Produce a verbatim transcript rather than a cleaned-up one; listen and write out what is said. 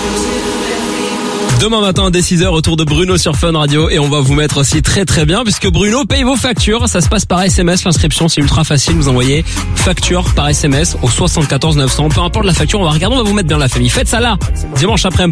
Demain matin dès six heures, autour de Bruno sur Fun Radio, et on va vous mettre aussi très très bien puisque Bruno paye vos factures. Ça se passe par S M S, l'inscription c'est ultra facile, vous envoyez facture par S M S au soixante-quatorze neuf cents. Peu importe la facture, on va regarder, on va vous mettre bien la famille. Faites ça là, dimanche après-midi.